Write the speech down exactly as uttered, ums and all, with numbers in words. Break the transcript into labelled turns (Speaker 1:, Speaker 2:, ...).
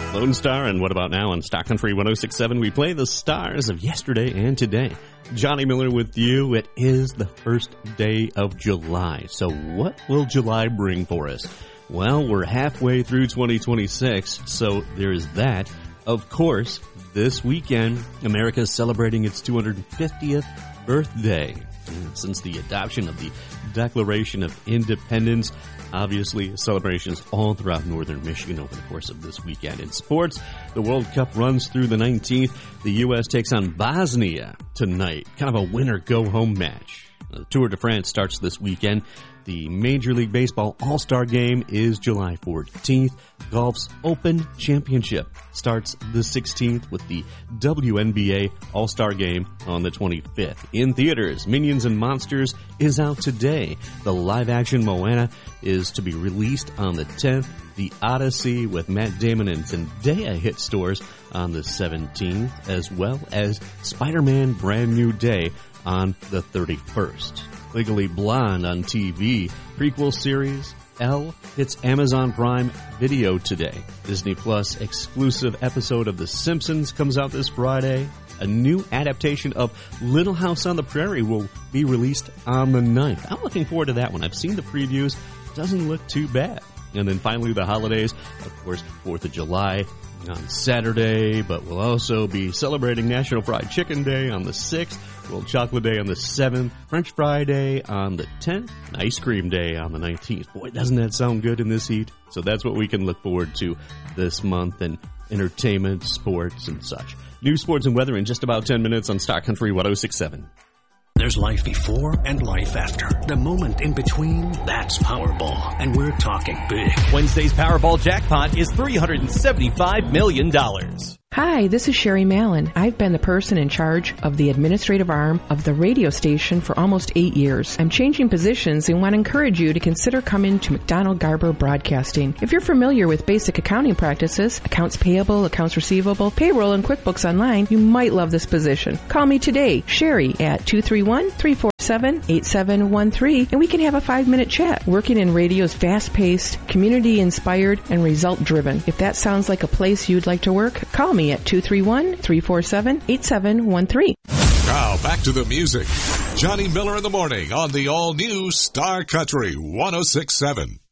Speaker 1: Lone Star, and What About Now on Star Country one oh six point seven. We play the stars of yesterday and today. Johnny Miller with you. It is the first day of July. So what will July bring for us? Well, we're halfway through twenty twenty-six, so there's that. Of course, this weekend, America is celebrating its two hundred fiftieth birthday. Since the adoption of the Declaration of Independence, obviously celebrations all throughout northern Michigan over the course of this weekend. In sports, the World Cup runs through the nineteenth. The U S takes on Bosnia tonight. Kind of a winner-go-home match. The Tour de France starts this weekend. The Major League Baseball All-Star Game is July fourteenth. Golf's Open Championship starts the sixteenth with the W N B A All-Star Game on the twenty-fifth. In theaters, Minions and Monsters is out today. The live-action Moana is to be released on the tenth. The Odyssey with Matt Damon and Zendaya hit stores on the seventeenth, as well as Spider-Man Brand New Day on the thirty-first. Legally Blonde on T V. Prequel series, Elle, hits Amazon Prime Video today. Disney Plus exclusive episode of The Simpsons comes out this Friday. A new adaptation of Little House on the Prairie will be released on the ninth. I'm looking forward to that one. I've seen the previews. Doesn't look too bad. And then finally the holidays, of course, fourth of July on Saturday, but we'll also be celebrating National Fried Chicken Day on the sixth, World Chocolate Day on the seventh, French Fry Day on the tenth, and Ice Cream Day on the nineteenth. Boy, doesn't that sound good in this heat? So that's what we can look forward to this month in entertainment, sports, and such. News, sports, and weather in just about ten minutes on Star Country one oh six point seven.
Speaker 2: There's life before and life after. The moment in between, that's Powerball. And we're talking big.
Speaker 3: Wednesday's Powerball jackpot is three hundred seventy-five million dollars.
Speaker 4: Hi, this is Sherry Mallon. I've been the person in charge of the administrative arm of the radio station for almost eight years. I'm changing positions and want to encourage you to consider coming to McDonald Garber Broadcasting. If you're familiar with basic accounting practices, accounts payable, accounts receivable, payroll, and QuickBooks Online, you might love this position. Call me today, Sherry, at two three one, three four seven, eight seven one three, and we can have a five-minute chat. Working in radio's fast-paced, community-inspired, and result-driven. If that sounds like a place you'd like to work, call me at two three one, three four seven, eight seven one three.
Speaker 5: Now back to the music. Johnny Miller in the morning on the all-new Star Country one oh six point seven.